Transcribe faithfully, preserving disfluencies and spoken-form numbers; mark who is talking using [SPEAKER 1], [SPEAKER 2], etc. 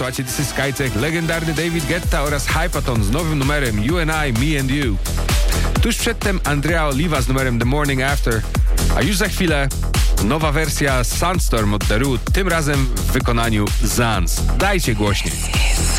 [SPEAKER 1] macie This is Skytech, legendarny David Guetta oraz Hypaton z nowym numerem You and I, Me and You. Tuż przedtem Andrea Oliva z numerem The Morning After, a już za chwilę nowa wersja Sunstorm od The Root, tym razem w wykonaniu Zans. Dajcie głośniej.